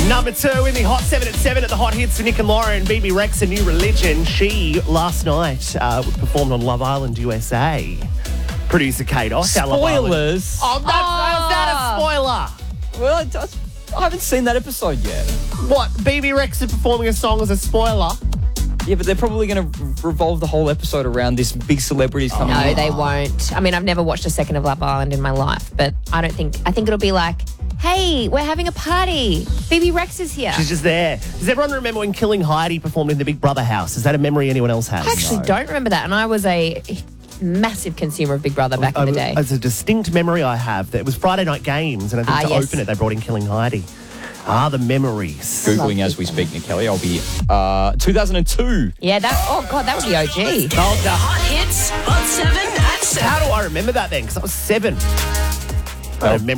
Number 2 in the Hot 7 at 7 at the Hot Hits with Nick and Lauren. BB Rex, A New Religion. She, last night, performed on Love Island USA. Producer Kate Oss. Spoilers. Oh, that's that a spoiler? Well, I haven't seen that episode yet. What? BB Rex is performing a song as a spoiler? Yeah, but they're probably going to revolve the whole episode around this big celebrities coming No, in. they won't. I mean, I've never watched a second of Love Island in my life, but I think it'll be like, hey, we're having a party. BB Rex is here. She's just there. Does everyone remember when Killing Heidi performed in the Big Brother house? Is that a memory anyone else has? I actually don't remember that, and I was a massive consumer of Big Brother back in the day. It's a distinct memory I have that it was Friday night games, and I think to yes. open it, they brought in Killing Heidi. The memories. Googling as we speak, Nick Kelly. I'll be 2002. Yeah, that was the OG. Oh, no. Hot Hits on 7 at 7. How do I remember that then? Because I was 7. I don't remember